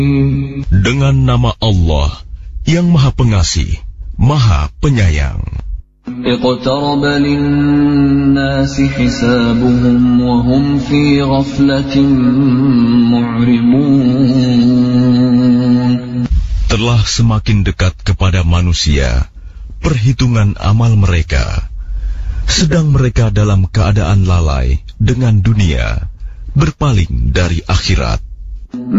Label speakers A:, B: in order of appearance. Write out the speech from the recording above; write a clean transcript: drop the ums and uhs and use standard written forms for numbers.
A: Dengan nama Allah yang Maha Pengasih, Maha Penyayang.
B: اقترب للناس حسابهم وهم في غفلة معرضون.
A: Telah semakin dekat kepada manusia perhitungan amal mereka, sedang mereka dalam keadaan lalai dengan dunia, berpaling dari akhirat.